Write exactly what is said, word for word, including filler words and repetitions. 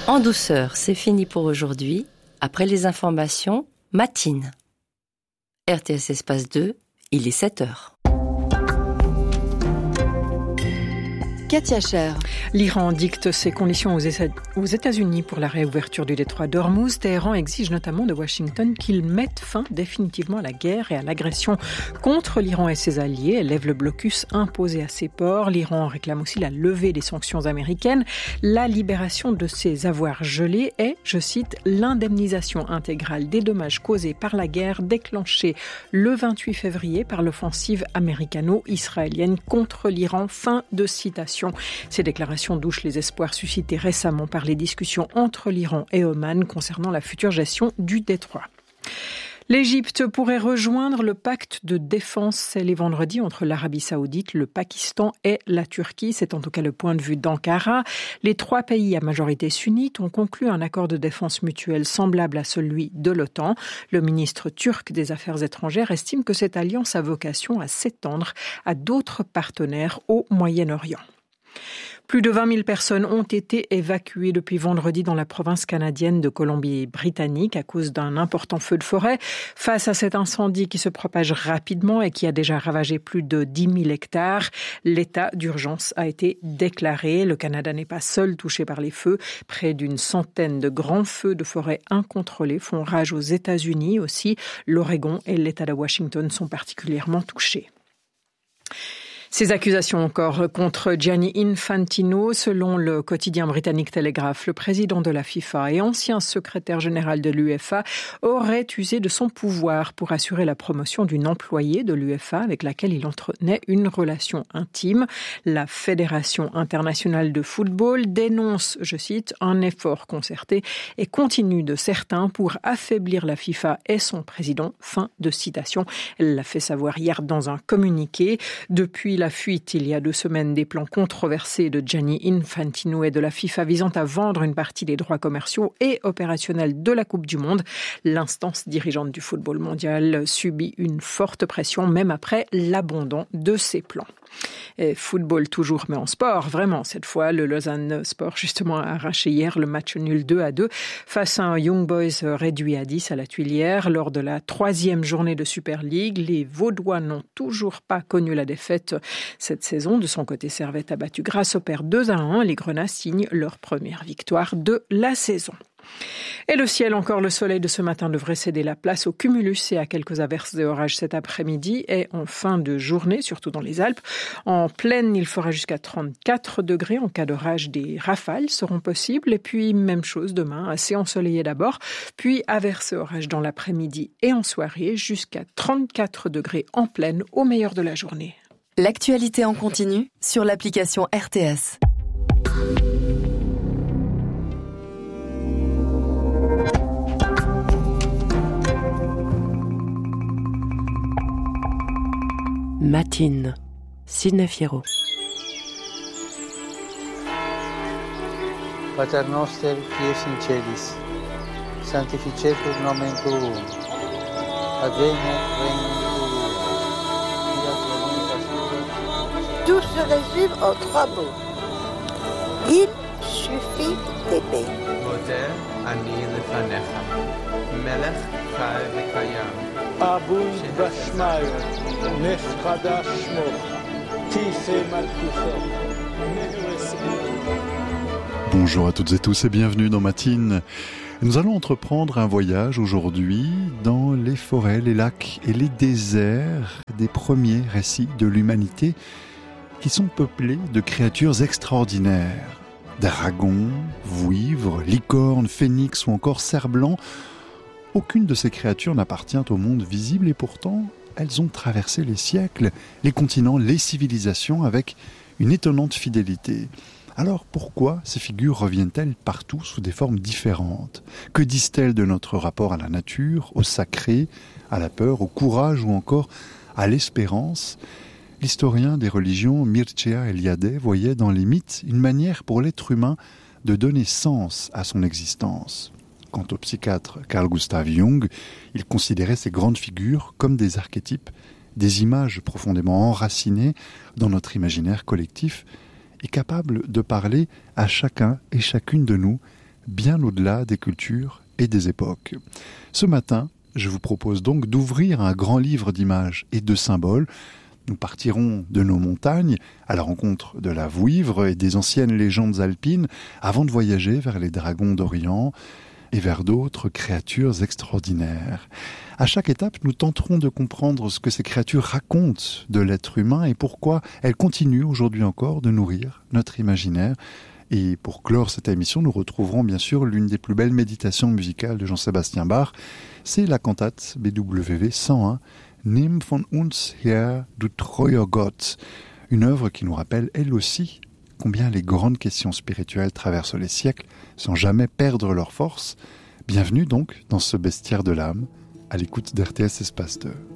En douceur, c'est fini pour aujourd'hui. Après les informations, Matine. R T S Espace deux, il est sept heures. Katia Cher. L'Iran dicte ses conditions aux États-Unis pour la réouverture du détroit d'Ormuz. Téhéran exige notamment de Washington qu'il mette fin définitivement à la guerre et à l'agression contre l'Iran et ses alliés. Elle lève le blocus imposé à ses ports. L'Iran réclame aussi la levée des sanctions américaines, la libération de ses avoirs gelés et, je cite, l'indemnisation intégrale des dommages causés par la guerre déclenchée le vingt-huit février par l'offensive américano-israélienne contre l'Iran. Fin de citation. Ces déclarations douchent les espoirs suscités récemment par les discussions entre l'Iran et Oman concernant la future gestion du détroit. L'Égypte pourrait rejoindre le pacte de défense scellé vendredi entre l'Arabie saoudite, le Pakistan et la Turquie. C'est en tout cas le point de vue d'Ankara. Les trois pays à majorité sunnite ont conclu un accord de défense mutuelle semblable à celui de l'OTAN. Le ministre turc des Affaires étrangères estime que cette alliance a vocation à s'étendre à d'autres partenaires au Moyen-Orient. Plus de vingt mille personnes ont été évacuées depuis vendredi dans la province canadienne de Colombie-Britannique à cause d'un important feu de forêt. Face à cet incendie qui se propage rapidement et qui a déjà ravagé plus de dix mille hectares, l'état d'urgence a été déclaré. Le Canada n'est pas seul touché par les feux. Près d'une centaine de grands feux de forêt incontrôlés font rage aux États-Unis aussi. L'Oregon et l'État de Washington sont particulièrement touchés. Ces accusations encore contre Gianni Infantino, selon le quotidien britannique Telegraph, le président de la FIFA et ancien secrétaire général de l'UEFA aurait usé de son pouvoir pour assurer la promotion d'une employée de l'UEFA avec laquelle il entretenait une relation intime. La Fédération internationale de football dénonce, je cite, un effort concerté et continu de certains pour affaiblir la FIFA et son président. Fin de citation. Elle l'a fait savoir hier dans un communiqué. Depuis la fuite, il y a deux semaines, des plans controversés de Gianni Infantino et de la FIFA visant à vendre une partie des droits commerciaux et opérationnels de la Coupe du Monde. L'instance dirigeante du football mondial subit une forte pression, même après l'abandon de ses plans. Et football toujours, mais en sport, vraiment, cette fois, le Lausanne Sport, justement, a arraché hier le match nul deux à deux face à un Young Boys réduit à dix à la Tuilière. Lors de la troisième journée de Super League, les Vaudois n'ont toujours pas connu la défaite cette saison. De son côté, Servette a battu Grasshopper deux à un. Les Grenats signent leur première victoire de la saison. Et le ciel, encore le soleil de ce matin devrait céder la place au cumulus et à quelques averses et orages cet après-midi et en fin de journée, surtout dans les Alpes. En plaine, il fera jusqu'à trente-quatre degrés. En cas d'orage, des rafales seront possibles. Et puis, même chose demain, assez ensoleillé d'abord, puis averses et orages dans l'après-midi et en soirée, jusqu'à trente-quatre degrés en plaine au meilleur de la journée. L'actualité en continu sur l'application R T S. Matine, Sidney Fierro. Pater noster qui es in celis, sanctificetur nomen tuum, adveniat regnum tuum. Tout se résume en trois mots. Il suffit d'aimer. Moder ani lefanecha, melech chai v'kayam. Abul Bashmael, Nefchada Shmo, Tife Malkuso. Bonjour à toutes et tous et bienvenue dans Matine. Nous allons entreprendre un voyage aujourd'hui dans les forêts, les lacs et les déserts des premiers récits de l'humanité qui sont peuplés de créatures extraordinaires. Dragons, vouivres, licornes, phénix ou encore cerfs-blancs. Aucune de ces créatures n'appartient au monde visible et pourtant, elles ont traversé les siècles, les continents, les civilisations avec une étonnante fidélité. Alors pourquoi ces figures reviennent-elles partout sous des formes différentes ? Que disent-elles de notre rapport à la nature, au sacré, à la peur, au courage ou encore à l'espérance ? L'historien des religions Mircea Eliade voyait dans les mythes une manière pour l'être humain de donner sens à son existence. Quant au psychiatre Carl Gustav Jung, il considérait ces grandes figures comme des archétypes, des images profondément enracinées dans notre imaginaire collectif et capables de parler à chacun et chacune de nous bien au-delà des cultures et des époques. Ce matin, je vous propose donc d'ouvrir un grand livre d'images et de symboles. Nous partirons de nos montagnes à la rencontre de la vouivre et des anciennes légendes alpines avant de voyager vers les dragons d'Orient et vers d'autres créatures extraordinaires. À chaque étape, nous tenterons de comprendre ce que ces créatures racontent de l'être humain et pourquoi elles continuent aujourd'hui encore de nourrir notre imaginaire. Et pour clore cette émission, nous retrouverons bien sûr l'une des plus belles méditations musicales de Jean-Sébastien Bach. C'est la cantate B W V cent un, Nimm von uns her, du treuer Gott, une œuvre qui nous rappelle elle aussi combien les grandes questions spirituelles traversent les siècles sans jamais perdre leur force. Bienvenue donc dans ce bestiaire de l'âme, à l'écoute d'R T S Espace deux.